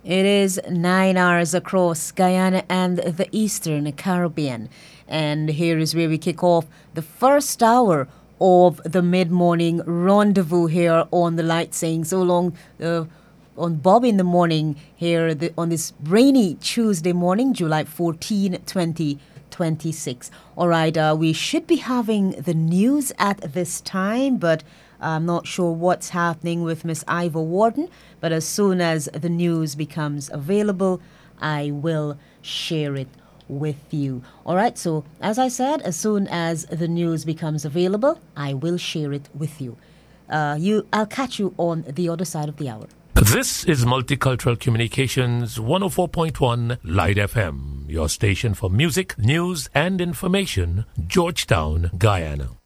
It is 9 hours across Guyana and the Eastern Caribbean. And here is where we kick off the first hour of the mid-morning rendezvous here on the Light, saying so long on Bob in the Morning here on this rainy Tuesday morning, July 14, 2026. All right, we should be having the news at this time, but I'm not sure what's happening with Miss Ivor Warden, but as soon as the news becomes available, I will share it with you. All right, so as I said, as soon as the news becomes available, I will share it with you. I'll catch you on the other side of the hour. This is Multicultural Communications 104.1 Light FM, your station for music, news, and information, Georgetown, Guyana.